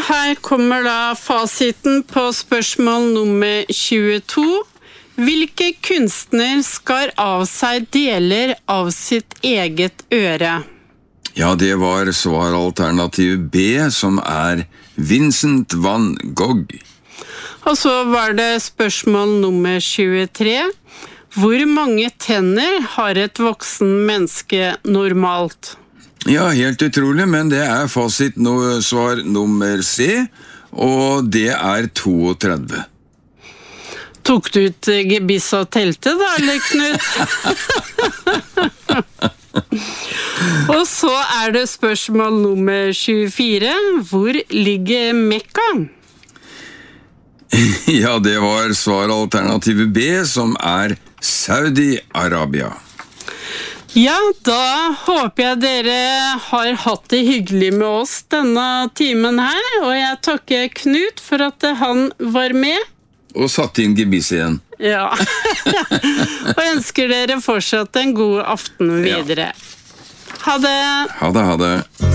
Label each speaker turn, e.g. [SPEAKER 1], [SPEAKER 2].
[SPEAKER 1] her kommer da fasiten på spørsmål nummer 22. Hvilke kunstner skar av seg deler av sitt eget øre?
[SPEAKER 2] Ja, det var svaralternativ B, som Vincent van Gogh.
[SPEAKER 1] Og så var det spørsmål nummer 23. Hvor mange tenner har et voksen menneske normalt?
[SPEAKER 2] Ja, helt utrolig, men det fasit svar nummer C, og det 32.
[SPEAKER 1] Tok du ut gebiss og telte da, eller Knut? Og så det spørsmål nummer 24. Hvor ligger Mekka?
[SPEAKER 2] Ja, det var svaralternativ B, som Saudi-Arabia.
[SPEAKER 1] Ja, da håper jeg dere har hatt det hyggelig med oss denne timen her, og jeg takker Knut for at han var med.
[SPEAKER 2] Og satt inn gebiss igjen.
[SPEAKER 1] Ja, og ønsker dere fortsatt en god aften videre.
[SPEAKER 2] Ja.
[SPEAKER 1] Ha det!
[SPEAKER 2] Ha det, ha det.